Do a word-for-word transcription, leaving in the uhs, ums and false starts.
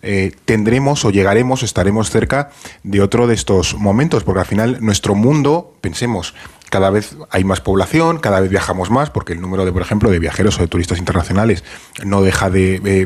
eh, tendremos o llegaremos, estaremos cerca de otro de estos momentos, porque al final nuestro mundo, pensemos, cada vez hay más población, cada vez viajamos más, porque el número de, por ejemplo, de viajeros o de turistas internacionales no deja de, eh,